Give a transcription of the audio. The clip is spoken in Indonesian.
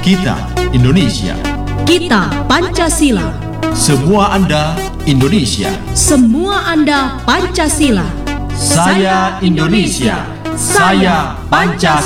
Kita Indonesia. Kita Pancasila. Semua Anda Indonesia. Semua Anda Pancasila. Saya Indonesia. Saya Pancasila.